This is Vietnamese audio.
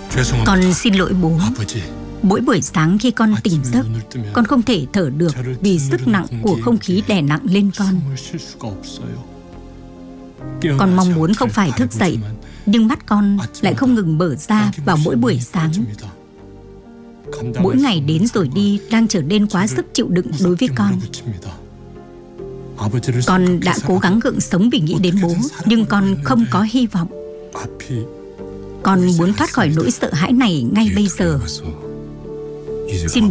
Con xin lỗi bố. Mỗi buổi sáng khi con tỉnh giấc, con không thể thở được vì sức nặng của không khí đè nặng lên con. Con mong muốn không phải thức dậy, nhưng mắt con lại không ngừng mở ra vào mỗi buổi sáng. Mỗi ngày đến rồi đi đang trở nên quá sức chịu đựng đối với con. Con đã cố gắng gượng sống vì nghĩ đến bố, nhưng con không có hy vọng. Con muốn thoát khỏi nỗi sợ hãi này ngay bây giờ. Xin